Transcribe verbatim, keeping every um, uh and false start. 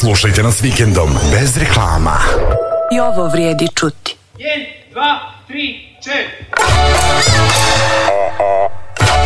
Slušajte nas vikendom, bez reklama. I ovo vrijedi čuti. jedan, dva, tri, četiri.